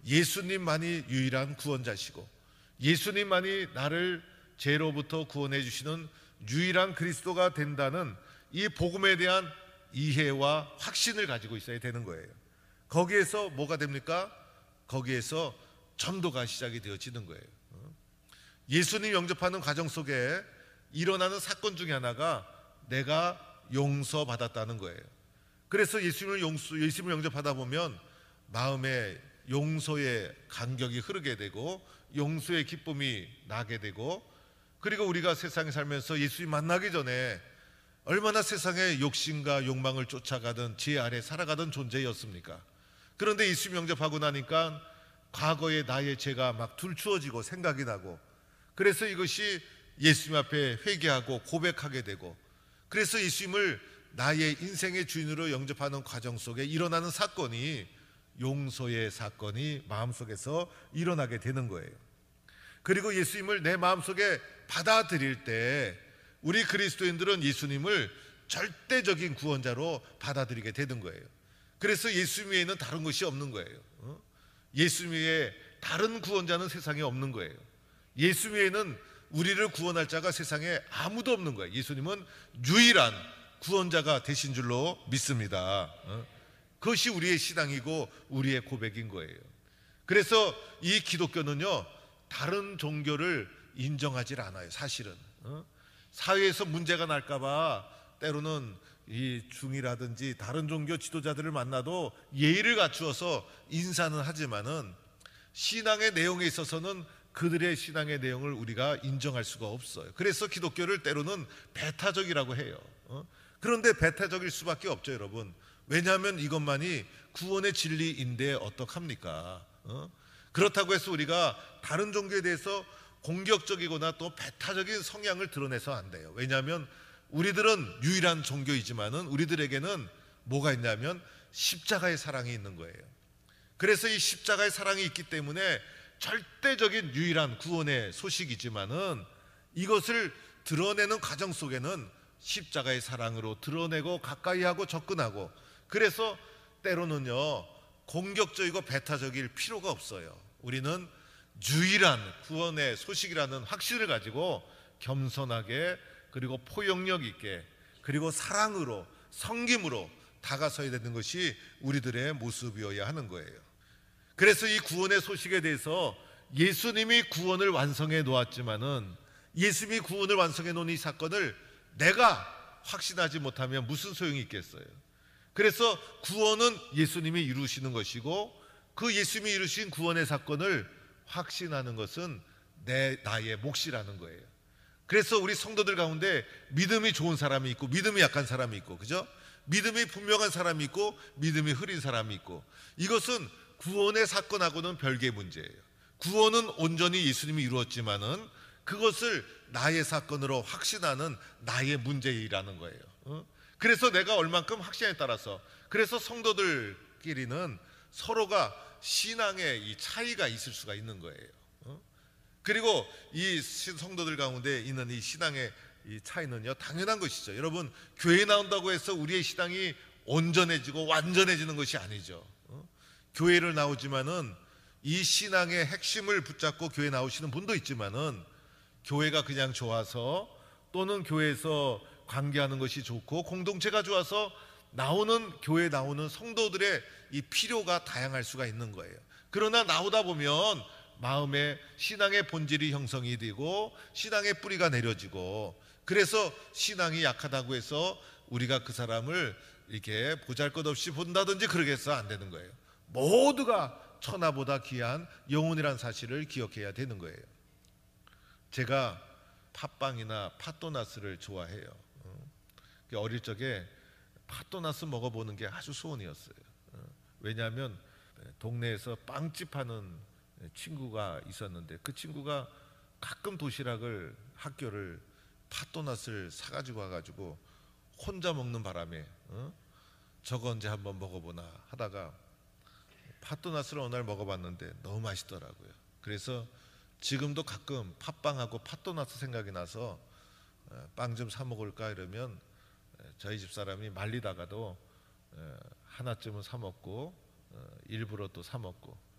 예수님만이 유일한 구원자시고 예수님만이 나를 죄로부터 구원해 주시는 유일한 그리스도가 된다는 이 복음에 대한 이해와 확신을 가지고 있어야 되는 거예요. 거기에서 뭐가 됩니까? 거기에서 전도가 시작이 되어지는 거예요. 예수님 영접하는 과정 속에 일어나는 사건 중에 하나가 내가 용서받았다는 거예요. 그래서 예수님을 영접하다 보면 마음에 용서의 감격이 흐르게 되고 용서의 기쁨이 나게 되고, 그리고 우리가 세상에 살면서 예수님 만나기 전에 얼마나 세상의 욕심과 욕망을 쫓아가던 지혜 아래 살아가던 존재였습니까? 그런데 예수님 영접하고 나니까 과거의 나의 죄가 막 들추어지고 생각이 나고, 그래서 이것이 예수님 앞에 회개하고 고백하게 되고, 그래서 예수님을 나의 인생의 주인으로 영접하는 과정 속에 일어나는 사건이 용서의 사건이 마음속에서 일어나게 되는 거예요. 그리고 예수님을 내 마음속에 받아들일 때 우리 그리스도인들은 예수님을 절대적인 구원자로 받아들이게 되는 거예요. 그래서 예수님 외에는 다른 것이 없는 거예요. 예수님 외에 다른 구원자는 세상에 없는 거예요. 예수님 외에는 우리를 구원할 자가 세상에 아무도 없는 거예요. 예수님은 유일한 구원자가 되신 줄로 믿습니다. 그것이 우리의 신앙이고 우리의 고백인 거예요. 그래서 이 기독교는요, 다른 종교를 인정하지 않아요. 사실은 사회에서 문제가 날까봐 때로는 이 중이라든지 다른 종교 지도자들을 만나도 예의를 갖추어서 인사는 하지만은 신앙의 내용에 있어서는 그들의 신앙의 내용을 우리가 인정할 수가 없어요. 그래서 기독교를 때로는 배타적이라고 해요. 그런데 배타적일 수밖에 없죠, 여러분. 왜냐하면 이것만이 구원의 진리인데 어떡합니까? 그렇다고 해서 우리가 다른 종교에 대해서 공격적이거나 또 배타적인 성향을 드러내서 안 돼요. 왜냐하면 우리들은 유일한 종교이지만은 우리들에게는 뭐가 있냐면 십자가의 사랑이 있는 거예요. 그래서 이 십자가의 사랑이 있기 때문에 절대적인 유일한 구원의 소식이지만은 이것을 드러내는 과정 속에는 십자가의 사랑으로 드러내고 가까이하고 접근하고, 그래서 때로는요 공격적이고 배타적일 필요가 없어요. 우리는 유일한 구원의 소식이라는 확신을 가지고 겸손하게, 그리고 포용력 있게, 그리고 사랑으로, 섬김으로 다가서야 되는 것이 우리들의 모습이어야 하는 거예요. 그래서 이 구원의 소식에 대해서 예수님이 구원을 완성해 놓았지만은 예수님이 구원을 완성해 놓은 이 사건을 내가 확신하지 못하면 무슨 소용이 있겠어요? 그래서 구원은 예수님이 이루시는 것이고, 그 예수님이 이루신 구원의 사건을 확신하는 것은 나의 몫이라는 거예요. 그래서 우리 성도들 가운데 믿음이 좋은 사람이 있고 믿음이 약한 사람이 있고, 그죠? 믿음이 분명한 사람이 있고 믿음이 흐린 사람이 있고, 이것은 구원의 사건하고는 별개의 문제예요. 구원은 온전히 예수님이 이루었지만은 그것을 나의 사건으로 확신하는 나의 문제이라는 거예요. 그래서 내가 얼만큼 확신에 따라서, 그래서 성도들끼리는 서로가 신앙의 이 차이가 있을 수가 있는 거예요. 그리고 이 성도들 가운데 있는 이 신앙의 이 차이는요, 당연한 것이죠. 여러분, 교회 나온다고 해서 우리의 신앙이 온전해지고 완전해지는 것이 아니죠. 교회를 나오지만은 이 신앙의 핵심을 붙잡고 교회 나오시는 분도 있지만은, 교회가 그냥 좋아서 또는 교회에서 관계하는 것이 좋고 공동체가 좋아서 교회에 나오는 성도들의 이 필요가 다양할 수가 있는 거예요. 그러나 나오다 보면 마음에 신앙의 본질이 형성이 되고 신앙의 뿌리가 내려지고, 그래서 신앙이 약하다고 해서 우리가 그 사람을 이렇게 보잘것없이 본다든지 그러게 해서 안 되는 거예요. 모두가 천하보다 귀한 영혼이란 사실을 기억해야 되는 거예요. 제가 팥빵이나 팥도나스를 좋아해요. 어릴 적에 팥도나스 먹어보는 게 아주 소원이었어요. 왜냐하면 동네에서 빵집 하는 친구가 있었는데 그 친구가 가끔 도시락을, 학교를 팥도나스를 사가지고 와가지고 혼자 먹는 바람에 저거 언제 한번 먹어보나 하다가 팥도나스를 어느 날 먹어봤는데 너무 맛있더라고요. 그래서 지금도 가끔 팥빵하고 팥도나스 생각이 나서 빵 좀 사 먹을까 이러면 저희 집 사람이 말리다가도 하나쯤은 사 먹고 일부러 또 사 먹고